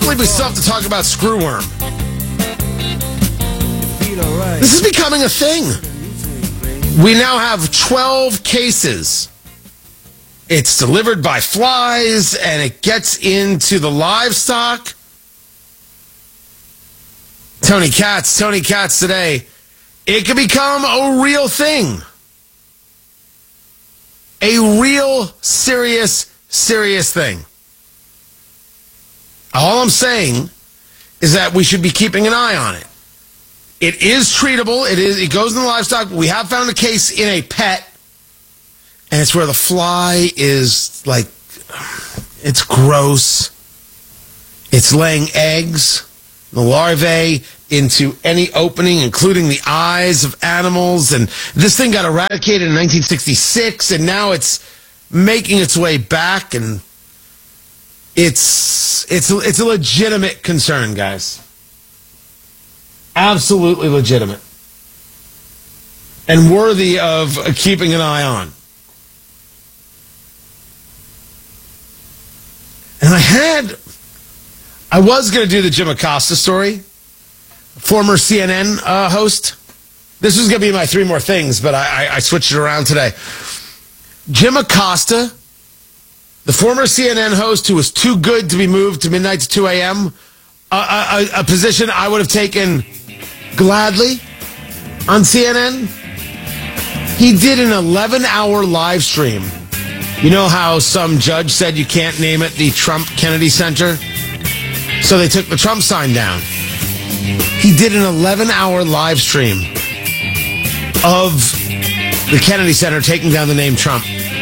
believe we still have to talk about screwworm. This is becoming a thing. We now have 12 cases. It's delivered by flies, and it gets into the livestock. Tony Katz today. It can become a real thing. A real serious thing. All I'm saying is that we should be keeping an eye on it. It is treatable. It goes in the livestock. We have found a case in a pet, and it's where the fly is like, it's gross. It's laying eggs, the larvae, into any opening, including the eyes of animals. And this thing got eradicated in 1966, and now it's making its way back, and it's a legitimate concern, guys. Absolutely legitimate. And worthy of keeping an eye on. And I was going to do the Jim Acosta story. Former CNN host. This was going to be my three more things, but I switched it around today. Jim Acosta, the former CNN host who was too good to be moved to midnight to 2 a.m., a position I would have taken gladly on CNN. He did an 11-hour live stream. You know how some judge said you can't name it the Trump Kennedy Center? So they took the Trump sign down. He did an 11-hour live stream of the Kennedy Center taking down the name Trump.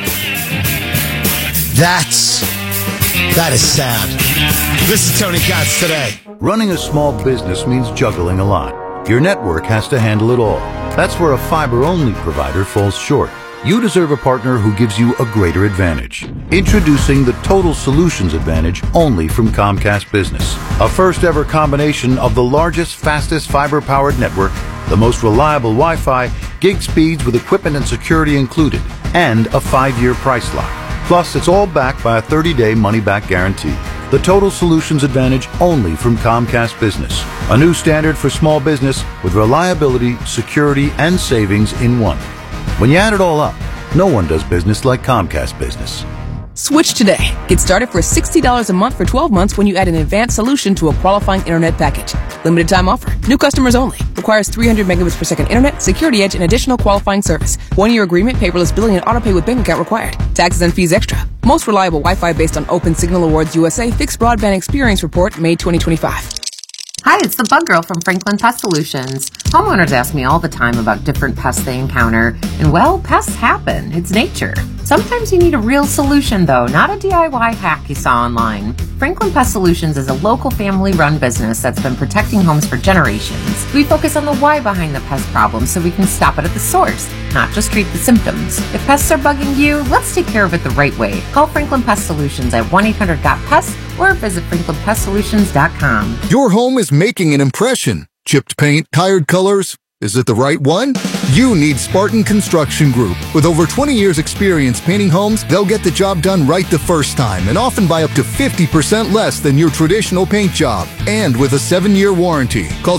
That is sad. This is Tony Katz today. Running a small business means juggling a lot. Your network has to handle it all. That's where a fiber-only provider falls short. You deserve a partner who gives you a greater advantage. Introducing the Total Solutions Advantage only from Comcast Business. A first-ever combination of the largest, fastest fiber-powered network, the most reliable Wi-Fi, gig speeds with equipment and security included, and a 5-year price lock. Plus, it's all backed by a 30-day money-back guarantee. The Total Solutions Advantage only from Comcast Business. A new standard for small business with reliability, security, and savings in one. When you add it all up, no one does business like Comcast Business. Switch today. Get started for $60 a month for 12 months when you add an advanced solution to a qualifying internet package. Limited time offer. New customers only. Requires 300 megabits per second internet, security edge, and additional qualifying service. 1-year agreement, paperless billing, and autopay with bank account required. Taxes and fees extra. Most reliable Wi-Fi based on Open Signal Awards USA Fixed Broadband Experience Report, May 2025. Hi, it's the Bug Girl from Franklin Pest Solutions. Homeowners ask me all the time about different pests they encounter, and well, pests happen. It's nature. Sometimes you need a real solution, though, not a DIY hack you saw online. Franklin Pest Solutions is a local family-run business that's been protecting homes for generations. We focus on the why behind the pest problem so we can stop it at the source, not just treat the symptoms. If pests are bugging you, let's take care of it the right way. Call Franklin Pest Solutions at 1-800-GOT-PEST or visit franklinpestsolutions.com. Your home is making an impression. Chipped paint, tired colors. Is it the right one? You need Spartan Construction Group. With over 20 years experience painting homes, they'll get the job done right the first time and often by up to 50% less than your traditional paint job. And with a 7-year warranty. Call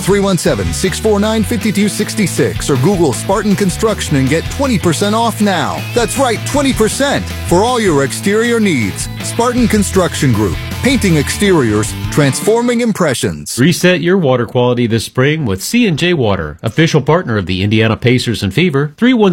317-649-5266 or Google Spartan Construction and get 20% off now. That's right, 20% for all your exterior needs. Spartan Construction Group. Painting exteriors, transforming impressions. Reset your water quality this spring with C&J Water, official partner of the Indiana Pacers and Fever.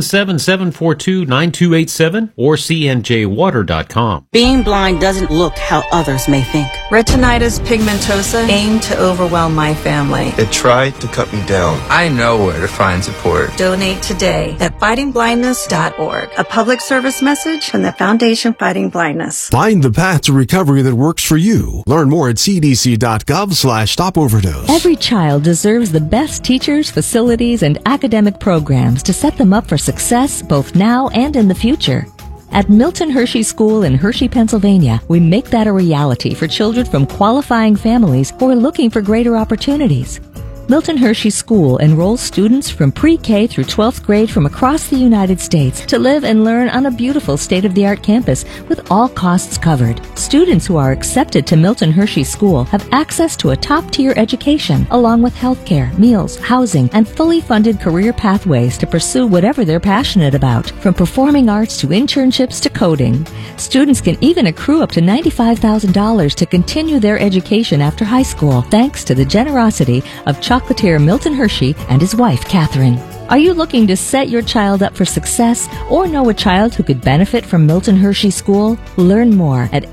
317-742-9287 or cnjwater.com. Being blind doesn't look how others may think. Retinitis pigmentosa aimed to overwhelm my family. It tried to cut me down. I know where to find support. Donate today at fightingblindness.org. A public service message from the Foundation Fighting Blindness. Find the path to recovery that works for you. Learn more at cdc.gov/stopoverdose. Every child deserves the best teachers, facilities, and academic programs to set them up for success both now and in the future. At Milton Hershey School in Hershey, Pennsylvania, we make that a reality for children from qualifying families who are looking for greater opportunities. Milton Hershey School enrolls students from pre-K through 12th grade from across the United States to live and learn on a beautiful state-of-the-art campus with all costs covered. Students who are accepted to Milton Hershey School have access to a top-tier education, along with healthcare, meals, housing, and fully funded career pathways to pursue whatever they're passionate about, from performing arts to internships to coding. Students can even accrue up to $95,000 to continue their education after high school, thanks to the generosity of chocolatier Milton Hershey and his wife, Catherine. Are you looking to set your child up for success or know a child who could benefit from Milton Hershey School? Learn more at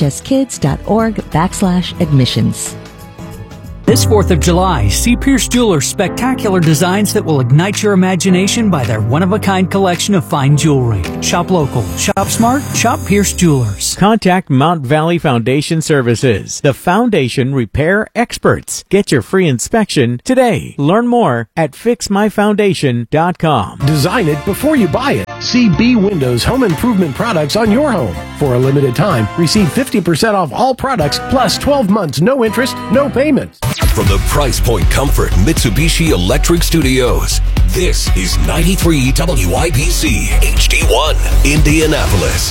mhskids.org/admissions. This 4th of July, see Pierce Jewelers' spectacular designs that will ignite your imagination by their one-of-a-kind collection of fine jewelry. Shop local, shop smart, shop Pierce Jewelers. Contact Mount Valley Foundation Services, the foundation repair experts. Get your free inspection today. Learn more at fixmyfoundation.com. Design it before you buy it. See B Windows home improvement products on your home. For a limited time, receive 50% off all products plus 12 months, no interest, no payment. From the Price Point Comfort Mitsubishi Electric Studios, this is 93 WIBC HD1, Indianapolis.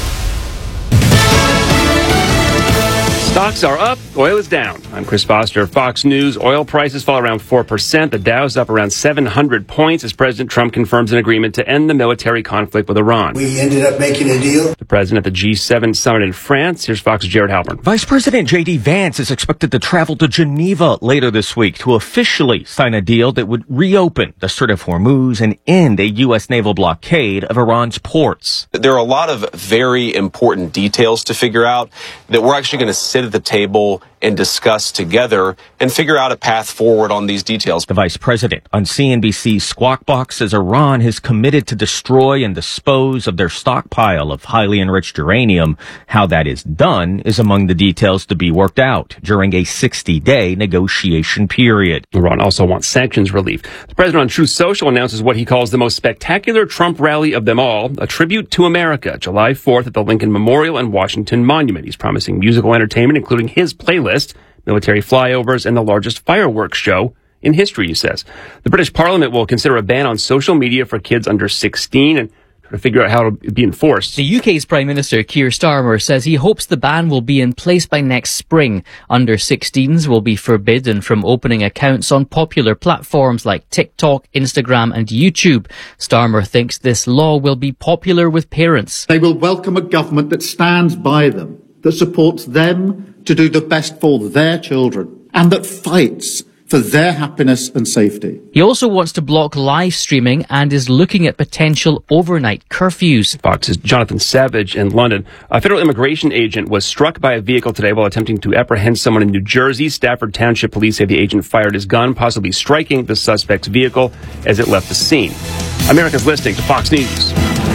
Stocks are up, oil is down. I'm Chris Foster, Fox News. Oil prices fall around 4%. The Dow's up around 700 points as President Trump confirms an agreement to end the military conflict with Iran. We ended up making a deal. The president at the G7 summit in France. Here's Fox's Jared Halpern. Vice President J.D. Vance is expected to travel to Geneva later this week to officially sign a deal that would reopen the Strait of Hormuz and end a U.S. naval blockade of Iran's ports. There are a lot of very important details to figure out that we're actually going to sit at the table and discuss together and figure out a path forward on these details. The vice president on CNBC's Squawk Box says Iran has committed to destroy and dispose of their stockpile of highly enriched uranium. How that is done is among the details to be worked out during a 60-day negotiation period. Iran also wants sanctions relief. The president on Truth Social announces what he calls the most spectacular Trump rally of them all, a tribute to America, July 4th at the Lincoln Memorial and Washington Monument. He's promising musical entertainment, including his playlist, military flyovers, and the largest fireworks show in history, he says. The British Parliament will consider a ban on social media for kids under 16 and try to figure out how to be enforced. The UK's Prime Minister Keir Starmer says he hopes the ban will be in place by next spring. Under 16s will be forbidden from opening accounts on popular platforms like TikTok, Instagram and YouTube. Starmer thinks this law will be popular with parents. They will welcome a government that stands by them, that supports them to do the best for their children, and that fights for their happiness and safety. He also wants to block live streaming and is looking at potential overnight curfews. Fox's Jonathan Savage in London. A federal immigration agent was struck by a vehicle today while attempting to apprehend someone in New Jersey. Stafford Township police say the agent fired his gun, possibly striking the suspect's vehicle as it left the scene. America's listening to Fox News.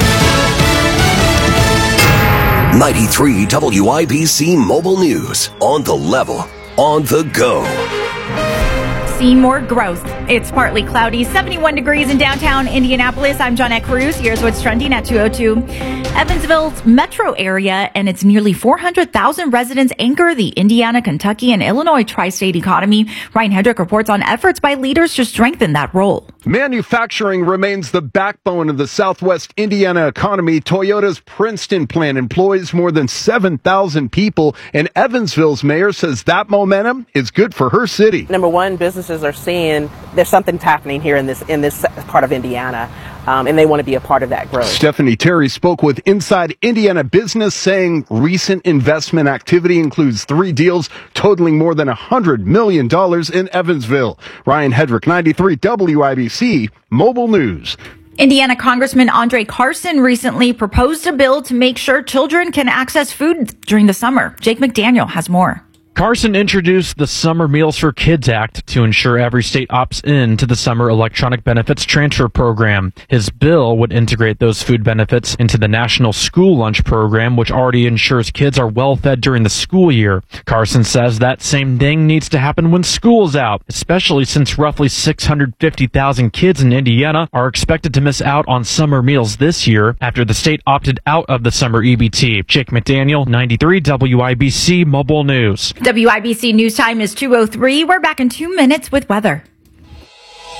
93 WIBC Mobile News. On the level, on the go. See more growth. It's partly cloudy, 71 degrees in downtown Indianapolis. I'm John Cruz. Here's what's trending at 2:02. Evansville's metro area and its nearly 400,000 residents anchor the Indiana, Kentucky, and Illinois tri-state economy. Ryan Hedrick reports on efforts by leaders to strengthen that role. Manufacturing remains the backbone of the Southwest Indiana economy. Toyota's Princeton plant employs more than 7,000 people, and Evansville's mayor says that momentum is good for her city. Number one, businesses are seeing there's something happening here in this part of Indiana, and they want to be a part of that growth. Stephanie Terry spoke with Inside Indiana Business, saying recent investment activity includes 3 deals totaling more than $100 million in Evansville. Ryan Hedrick, 93 WIBC Mobile News. Indiana Congressman Andre Carson recently proposed a bill to make sure children can access food during the summer. Jake McDaniel has more. Carson introduced the Summer Meals for Kids Act to ensure every state opts in to the Summer Electronic Benefits Transfer Program. His bill would integrate those food benefits into the National School Lunch Program, which already ensures kids are well fed during the school year. Carson says that same thing needs to happen when school's out, especially since roughly 650,000 kids in Indiana are expected to miss out on summer meals this year after the state opted out of the summer EBT. Jake McDaniel, 93 WIBC Mobile News. WIBC News Time is 2:03. We're back in 2 minutes with weather.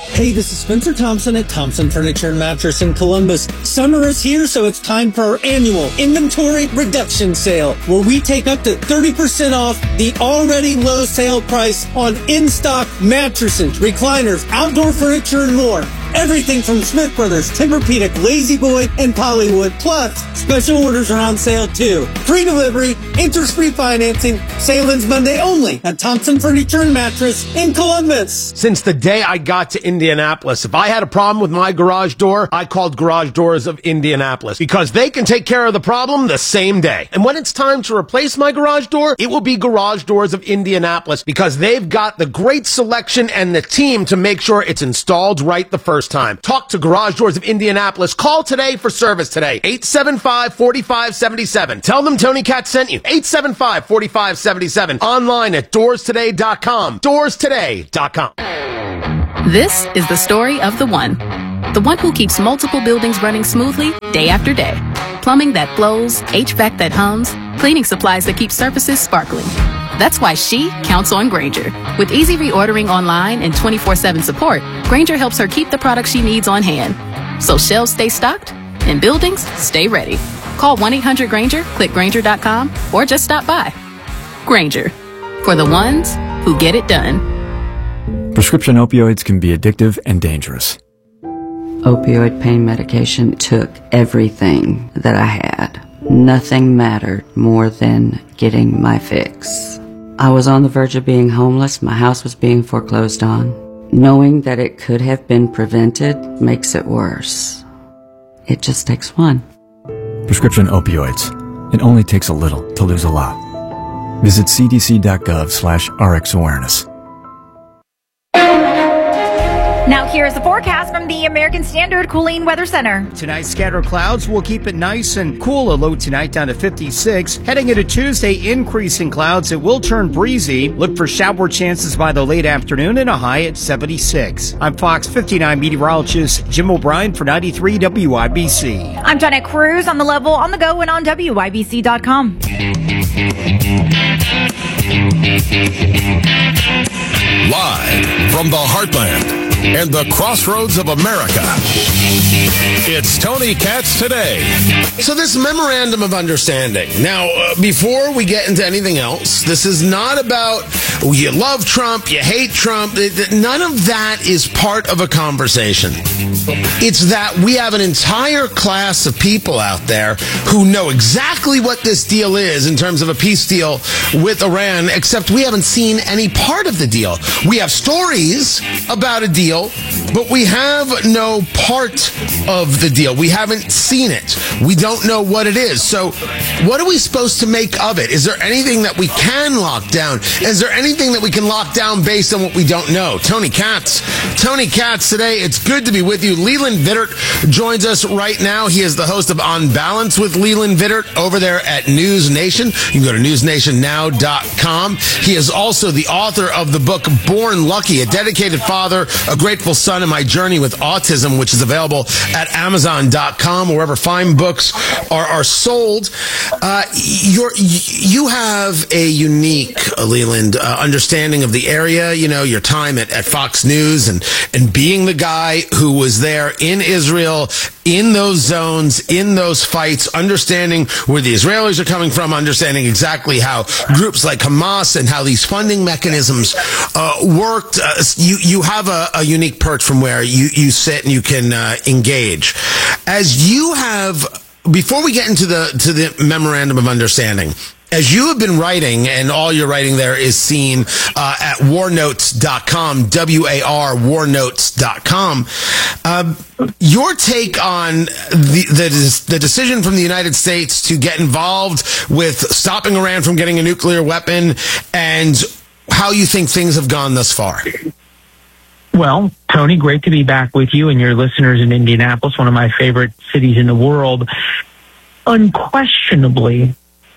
Hey, this is Spencer Thompson at Thompson Furniture and Mattress in Columbus. Summer is here, so it's time for our annual inventory reduction sale, where we take up to 30% off the already low sale price on in-stock mattresses, recliners, outdoor furniture, and more. Everything from Smith Brothers, Tempur-Pedic, Lazy Boy, and Pollywood. Plus, special orders are on sale too. Free delivery, interest-free financing. Sale ends Monday only at Thompson Furniture and Mattress in Columbus. Since the day I got to Indianapolis, if I had a problem with my garage door, I called Garage Doors of Indianapolis because they can take care of the problem the same day. And when it's time to replace my garage door, it will be Garage Doors of Indianapolis because they've got the great selection and the team to make sure it's installed right the first time. Talk to Garage Doors of Indianapolis. Call today for service today. 875-4577. Tell them Tony Katz sent you. 875-4577. Online at doorstoday.com. Doorstoday.com. This is the story of the one who keeps multiple buildings running smoothly day after day. Plumbing that flows, HVAC that hums, cleaning supplies that keep surfaces sparkling. That's why she counts on Grainger. With easy reordering online and 24/7 support, Grainger helps her keep the products she needs on hand. So shelves stay stocked and buildings stay ready. Call 1-800-GRAINGER, click Grainger.com, or just stop by. Grainger, for the ones who get it done. Prescription opioids can be addictive and dangerous. Opioid pain medication took everything that I had. Nothing mattered more than getting my fix. I was on the verge of being homeless. My house was being foreclosed on. Knowing that it could have been prevented makes it worse. It just takes one. Prescription opioids. It only takes a little to lose a lot. Visit cdc.gov/RxAwareness. Now here's the forecast from the American Standard Cooling Weather Center. Tonight, scattered clouds will keep it nice and cool. A low tonight down to 56. Heading into Tuesday, increasing clouds. It will turn breezy. Look for shower chances by the late afternoon and a high at 76. I'm Fox 59 meteorologist Jim O'Brien for 93 WIBC. I'm Janet Cruz on the level, on the go, and on WIBC.com. Live from the heartland and the crossroads of America, it's Tony Katz Today. So this memorandum of understanding. Now, before we get into anything else, this is not about you love Trump, you hate Trump. None of that is part of a conversation. It's that we have an entire class of people out there who know exactly what this deal is in terms of a peace deal with Iran, except we haven't seen any part of the deal. We have stories about a deal, but we have no part of the deal. We haven't seen it. We don't know what it is. So what are we supposed to make of it? Is there anything that we can lock down? Is there anything that we can lock down based on what we don't know? Tony Katz today. It's good to be with you. Leland Vittert joins us right now. He is the host of On Balance with Leland Vittert over there at News Nation. You can go to newsnationnow.com. He is also the author of the book Born Lucky, A Dedicated Father, A Grateful Son, and My Journey with Autism, which is available at Amazon.com or wherever fine books are sold. You have a unique, Leland, understanding of the area. You know, your time at Fox News and being the guy who was there in Israel, in those zones, in those fights, understanding where the Israelis are coming from, understanding exactly how groups like Hamas and how these funding mechanisms worked. You have a unique perch from where you sit and you can engage. As you have, before we get into the memorandum of understanding, as you have been writing, and all your writing there is seen at warnotes.com, warnotes.com, your take on the decision from the United States to get involved with stopping Iran from getting a nuclear weapon, and how you think things have gone thus far. Well, Tony, great to be back with you and your listeners in Indianapolis, one of my favorite cities in the world. Unquestionably,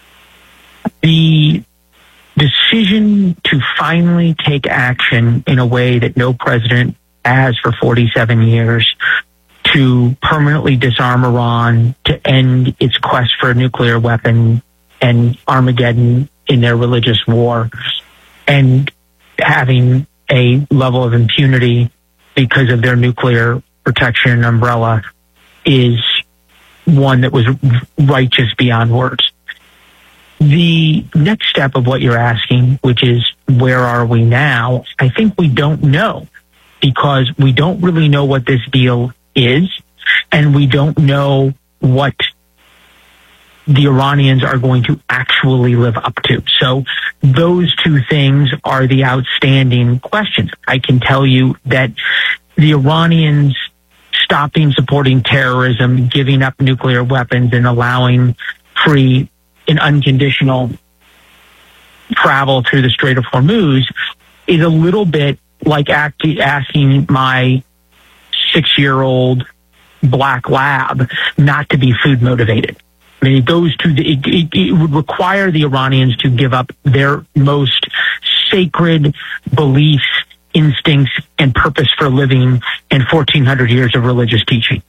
the decision to finally take action in a way that no president has for 47 years, to permanently disarm Iran, to end its quest for a nuclear weapon and Armageddon in their religious war, and having a level of impunity because of their nuclear protection umbrella is one that was righteous beyond words. The next step of what you're asking, which is where are we now? I think we don't know, because we don't really know what this deal is, and we don't know what the Iranians are going to actually live up to. So those two things are the outstanding questions. I can tell you that the Iranians stopping supporting terrorism, giving up nuclear weapons, and allowing free and unconditional travel through the Strait of Hormuz is a little bit like asking my 6-year-old black lab not to be food motivated. I mean, it goes to it would require the Iranians to give up their most sacred beliefs, instincts, and purpose for living and 1,400 years of religious teaching.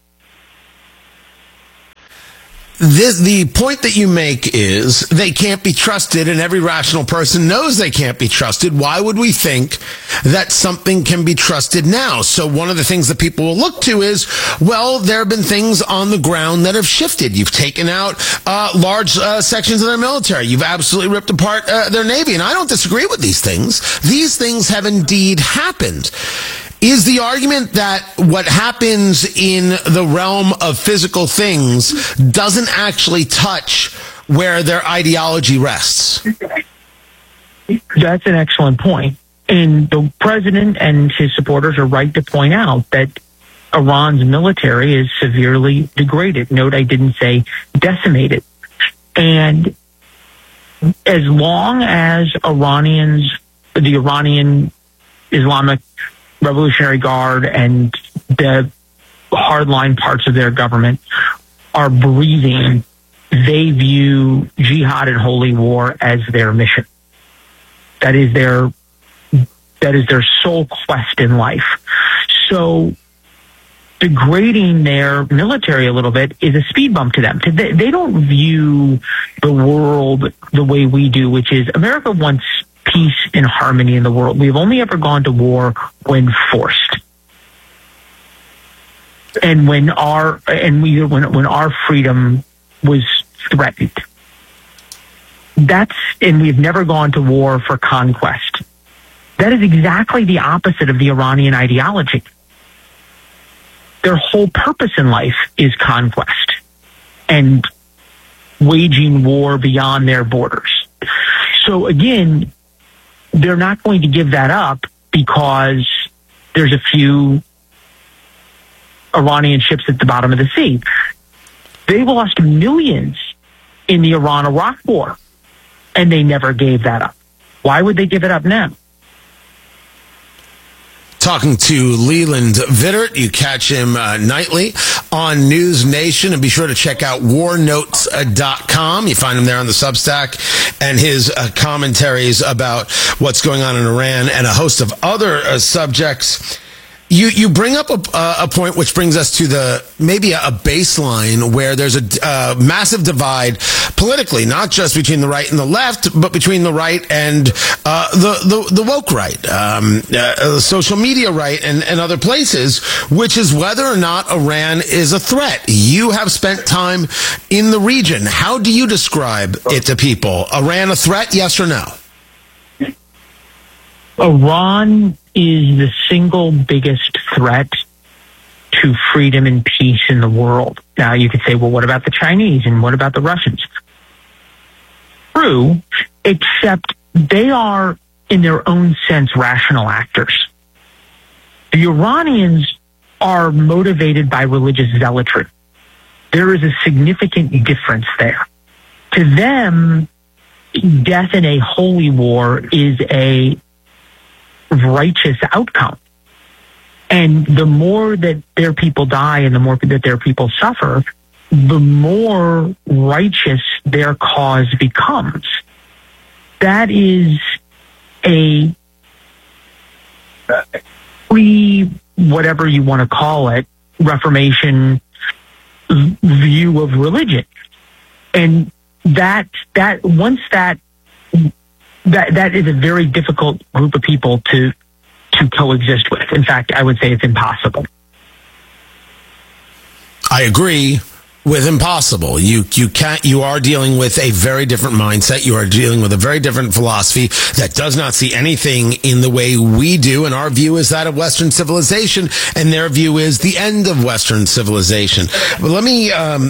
The point that you make is they can't be trusted, and every rational person knows they can't be trusted. Why would we think that something can be trusted now? So one of the things that people will look to is, well, there have been things on the ground that have shifted. You've taken out large sections of their military. You've absolutely ripped apart their Navy, and I don't disagree with these things. These things have indeed happened. Is the argument that what happens in the realm of physical things doesn't actually touch where their ideology rests? That's an excellent point. And the president and his supporters are right to point out that Iran's military is severely degraded. Note I didn't say decimated. And as long as the Iranian Islamic Revolutionary Guard and the hardline parts of their government are breathing, they view jihad and holy war as their mission. That is their sole quest in life. So degrading their military a little bit is a speed bump to them. They don't view the world the way we do, which is America wants peace and harmony in the world. We've only ever gone to war when forced, and when our freedom was threatened. And we've never gone to war for conquest. That is exactly the opposite of the Iranian ideology. Their whole purpose in life is conquest and waging war beyond their borders. So again, they're not going to give that up because there's a few Iranian ships at the bottom of the sea. They lost millions in the Iran-Iraq war, and they never gave that up. Why would they give it up now? Talking to Leland Vittert. You catch him nightly on News Nation, and be sure to check out warnotes.com. You find him there on the Substack, and his commentaries about what's going on in Iran and a host of other subjects. You bring up a point which brings us to maybe a baseline where there's a massive divide politically, not just between the right and the left, but between the right and the woke right, the social media right, and other places, which is whether or not Iran is a threat. You have spent time in the region. How do you describe it to people? Iran a threat, yes or no? Iran is the single biggest threat to freedom and peace in the world. Now, you could say, well, what about the Chinese and what about the Russians? True, except they are, in their own sense, rational actors. The Iranians are motivated by religious zealotry. There is a significant difference there. To them, death in a holy war is a righteous outcome. And the more that their people die and the more that their people suffer, the more righteous their cause becomes. That is a whatever you want to call it, Reformation view of religion. And that is a very difficult group of people to to coexist with. In fact, I would say it's impossible. I agree with impossible. You are dealing with a very different mindset. You are dealing with a very different philosophy that does not see anything in the way we do. And our view is that of Western civilization, and their view is the end of Western civilization. But let me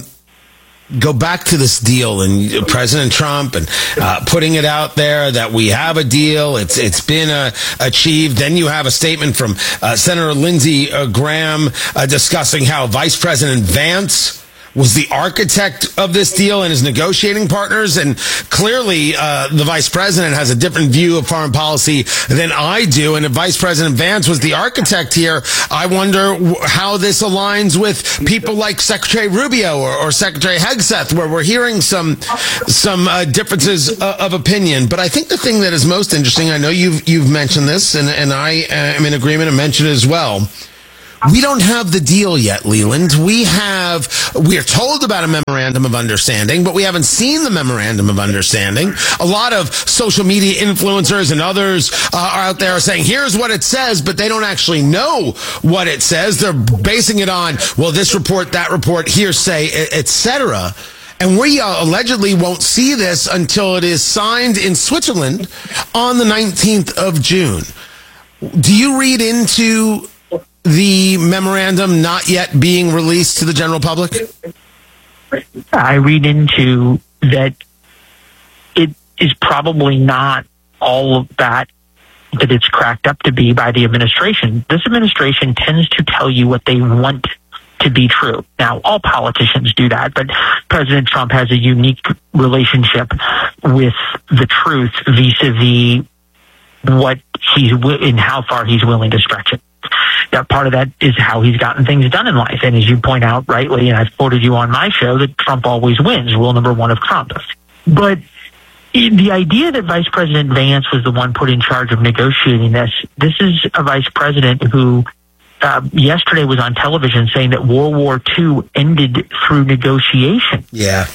go back to this deal and President Trump and putting it out there that we have a deal. It's been achieved. Then you have a statement from Senator Lindsey Graham discussing how Vice President Vance was the architect of this deal and his negotiating partners. And clearly, the vice president has a different view of foreign policy than I do. And if Vice President Vance was the architect here, I wonder how this aligns with people like Secretary Rubio or Secretary Hegseth, where we're hearing some differences of opinion. But I think the thing that is most interesting, I know you've mentioned this, and I am in agreement and mentioned it as well. We don't have the deal yet, Leland. We are told about a memorandum of understanding, but we haven't seen the memorandum of understanding. A lot of social media influencers and others are out there saying, here's what it says, but they don't actually know what it says. They're basing it on, well, this report, that report, hearsay, etc. And we allegedly won't see this until it is signed in Switzerland on the 19th of June. Do you read into the memorandum not yet being released to the general public? I read into that it is probably not all of that it's cracked up to be by the administration. This administration tends to tell you what they want to be true. Now, all politicians do that, but President Trump has a unique relationship with the truth vis-a-vis what and how far he's willing to stretch it. That part of that is how he's gotten things done in life. And as you point out rightly, and I've quoted you on my show, that Trump always wins, rule number one of Trump. But the idea that Vice President Vance was the one put in charge of negotiating this is a vice president who yesterday was on television saying that World War II ended through negotiation. Yeah.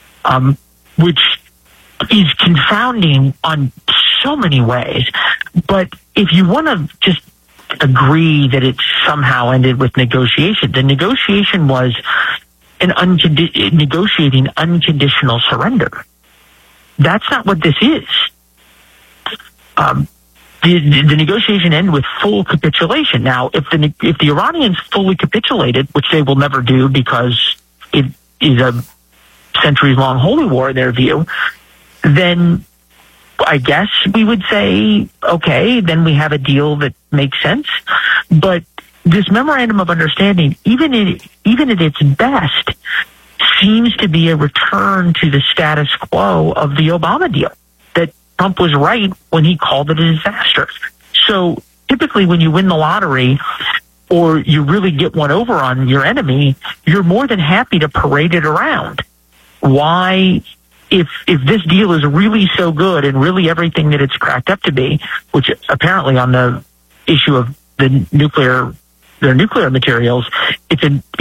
Which is confounding on so many ways. But if you want to just agree that it somehow ended with negotiation, the negotiation was negotiating unconditional surrender. That's not what this is. The negotiation ended with full capitulation. Now, if the Iranians fully capitulated, which they will never do because it is a centuries-long holy war in their view, then I guess we would say, okay, then we have a deal that makes sense. But this memorandum of understanding, even at its best, seems to be a return to the status quo of the Obama deal, that Trump was right when he called it a disaster. So typically when you win the lottery or you really get one over on your enemy, you're more than happy to parade it around. Why? If this deal is really so good and really everything that it's cracked up to be, which apparently on the issue of their nuclear materials, it's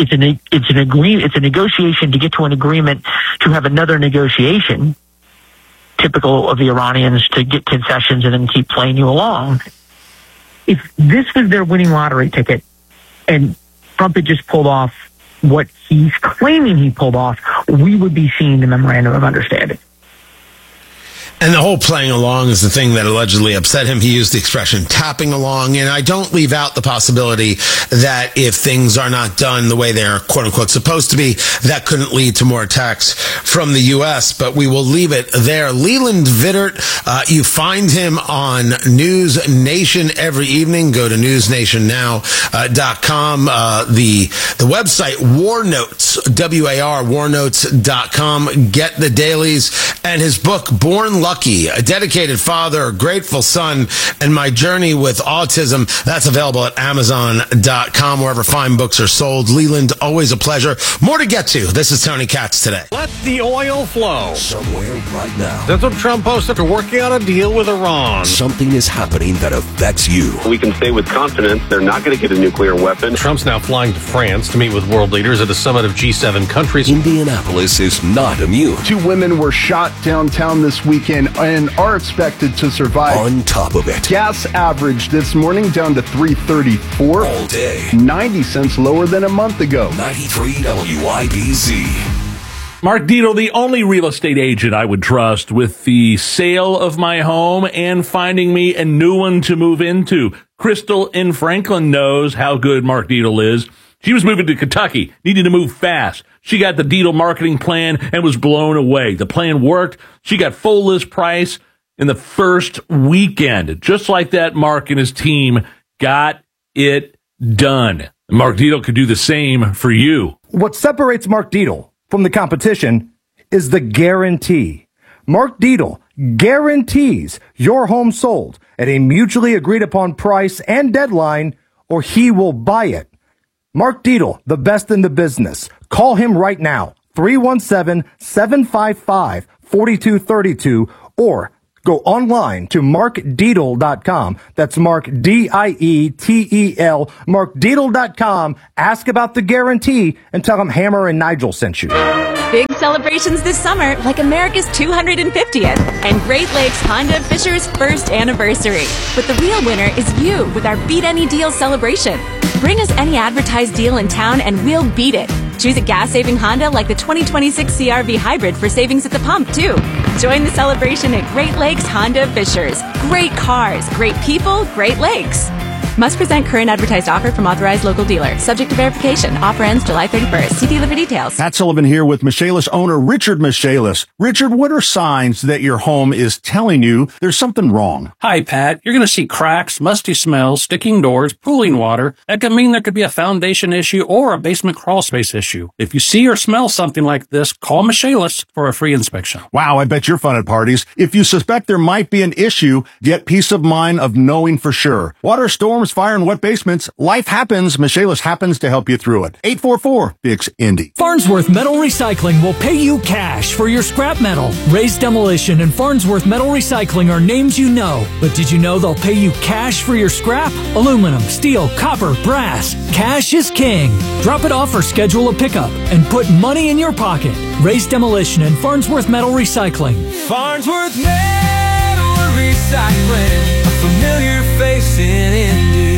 a negotiation to get to an agreement to have another negotiation, typical of the Iranians to get concessions and then keep playing you along. If this was their winning lottery ticket and Trump had just pulled off what he's claiming he pulled off, we would be seeing the memorandum of understanding. And the whole playing along is the thing that allegedly upset him. He used the expression tapping along, and I don't leave out the possibility that if things are not done the way they're quote-unquote supposed to be, that couldn't lead to more attacks from the U.S., but we will leave it there. Leland Vittert, you find him on News Nation every evening. Go to newsnationnow.com. The website, War Notes, WAR, warnotes.com. Get the dailies and his book, Born Lucky, a dedicated father, a grateful son, and my journey with autism. That's available at Amazon.com, wherever fine books are sold. Leland, always a pleasure. More to get to. This is Tony Katz today. Let the oil flow. Somewhere right now. That's what Trump posted. They're working on a deal with Iran. Something is happening that affects you. We can say with confidence they're not going to get a nuclear weapon. Trump's now flying to France to meet with world leaders at a summit of G7 countries. Indianapolis is not immune. 2 women were shot downtown this weekend in and are expected to survive. On top of it, Gas average this morning down to $3.34. all day. 90 cents lower than a month ago. 93 WIBC. Mark Dietel, the only real estate agent I would trust with the sale of my home and finding me a new one to move into. Crystal in Franklin knows how good Mark Dietel is. She was moving to Kentucky, needed to move fast. She got the Dietel marketing plan and was blown away. The plan worked. She got full list price in the first weekend. Just like that, Mark and his team got it done. Mark Dietel could do the same for you. What separates Mark Dietel from the competition is the guarantee. Mark Dietel guarantees your home sold at a mutually agreed upon price and deadline, or he will buy it. Mark Dietel, the best in the business. Call him right now, 317-755-4232, or go online to markdietel.com. That's Mark, Dietel, markdietel.com. Ask about the guarantee and tell him Hammer and Nigel sent you. Big celebrations this summer, like America's 250th and Great Lakes Honda Fisher's first anniversary. But the real winner is you with our Beat Any Deal celebration. Bring us any advertised deal in town and we'll beat it. Choose a gas-saving Honda like the 2026 CR-V Hybrid for savings at the pump, too. Join the celebration at Great Lakes Honda Fishers. Great cars, great people, Great Lakes. Must present current advertised offer from authorized local dealer. Subject to verification. Offer ends July 31st. See dealer for details. Pat Sullivan here with Michaelis owner Richard Michaelis. Richard, what are signs that your home is telling you there's something wrong? Hi, Pat. You're going to see cracks, musty smells, sticking doors, pooling water. That could mean there could be a foundation issue or a basement crawl space issue. If you see or smell something like this, call Michaelis for a free inspection. Wow, I bet you're fun at parties. If you suspect there might be an issue, get peace of mind of knowing for sure. Water storms, fire, and wet basements. Life happens. Michaelis happens to help you through it. 844-FIX-INDY. Farnsworth Metal Recycling will pay you cash for your scrap metal. Raised Demolition and Farnsworth Metal Recycling are names you know. But did you know they'll pay you cash for your scrap? Aluminum, steel, copper, brass. Cash is king. Drop it off or schedule a pickup and put money in your pocket. Raised Demolition and Farnsworth Metal Recycling. Farnsworth Metal Recycling, a familiar face in Indy.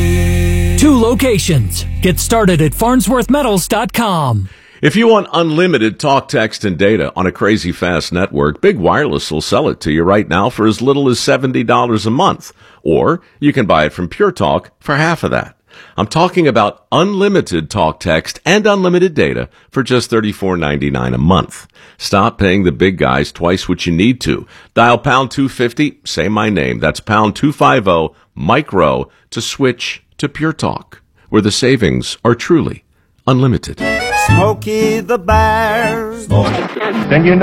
2 locations. Get started at farnsworthmetals.com. If you want unlimited talk, text, and data on a crazy fast network, Big Wireless will sell it to you right now for as little as $70 a month. Or you can buy it from Pure Talk for half of that. I'm talking about unlimited talk, text, and unlimited data for just $34.99 a month. Stop paying the big guys twice what you need to. Dial pound 250, say my name. That's pound 250, micro, to switch to Pure Talk, where the savings are truly unlimited. Smokey the Bear. Then you